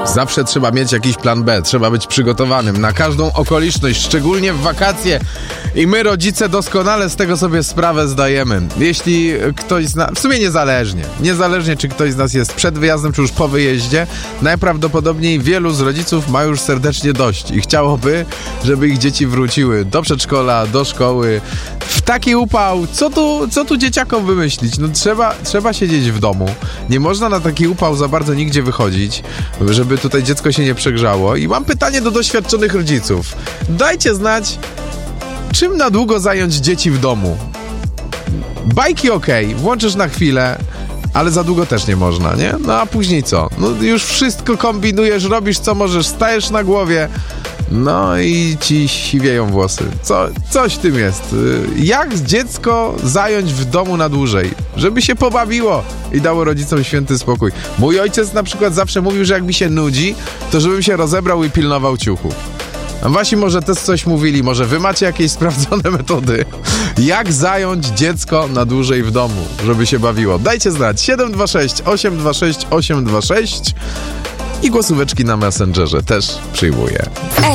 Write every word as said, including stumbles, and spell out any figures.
Zawsze trzeba mieć jakiś plan B, trzeba być przygotowanym na każdą okoliczność, szczególnie w wakacje. I my, rodzice, doskonale z tego sobie sprawę zdajemy. Jeśli ktoś z nas, w sumie niezależnie, niezależnie czy ktoś z nas jest przed wyjazdem, czy już po wyjeździe, najprawdopodobniej wielu z rodziców ma już serdecznie dość i chciałoby, żeby ich dzieci wróciły do przedszkola, do szkoły. W taki upał, co tu, co tu dzieciakom wymyślić? No trzeba, trzeba siedzieć w domu. Nie można na taki upał za bardzo nigdzie wychodzić, żeby tutaj dziecko się nie przegrzało. I mam pytanie do doświadczonych rodziców. Dajcie znać, czym na długo zająć dzieci w domu? Bajki okej, okay, włączysz na chwilę, ale za długo też nie można, nie? No a później co? No już wszystko kombinujesz, robisz co możesz, stajesz na głowie, no i ci siwieją włosy. Co, coś w tym jest. Jak dziecko zająć w domu na dłużej? Żeby się pobawiło i dało rodzicom święty spokój. Mój ojciec na przykład zawsze mówił, że jak mi się nudzi, to żebym się rozebrał i pilnował ciuchów. A wasi może też coś mówili, może wy macie jakieś sprawdzone metody, jak zająć dziecko na dłużej w domu, żeby się bawiło. Dajcie znać. siedem dwa sześć osiem dwa sześć osiem dwa sześć i głosóweczki na Messengerze też przyjmuję.